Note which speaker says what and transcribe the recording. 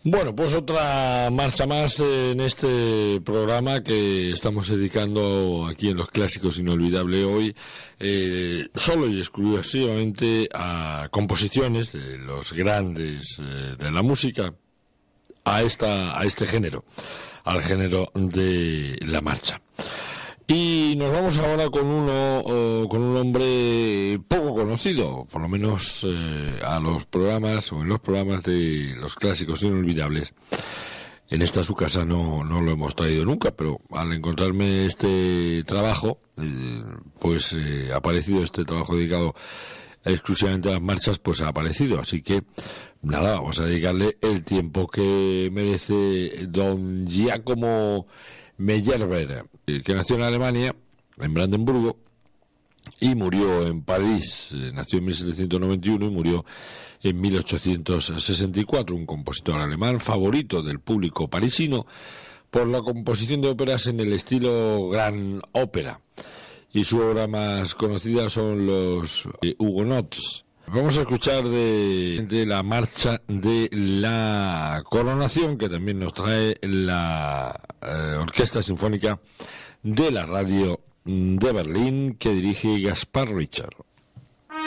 Speaker 1: Bueno, pues otra marcha más en este programa que estamos dedicando aquí en Los Clásicos Inolvidables hoy, solo y exclusivamente a composiciones de los grandes de la música, a este género, al género de la marcha. Y nos vamos ahora con con un hombre poco conocido, por lo menos a los programas o en los programas de Los Clásicos Inolvidables. En esta su casa no lo hemos traído nunca, pero al encontrarme este trabajo, ha aparecido este trabajo dedicado exclusivamente a las marchas, pues ha aparecido. Así que nada, vamos a dedicarle el tiempo que merece don Giacomo Meyerbeer, que nació en Alemania, en Brandenburgo, y murió en París. Nació en 1791 y murió en 1864, un compositor alemán favorito del público parisino por la composición de óperas en el estilo gran ópera. Y su obra más conocida son los Hugonots. Vamos a escuchar de la marcha de la coronación, que también nos trae la Orquesta Sinfónica de la Radio de Berlín, que dirige Gaspar Richard.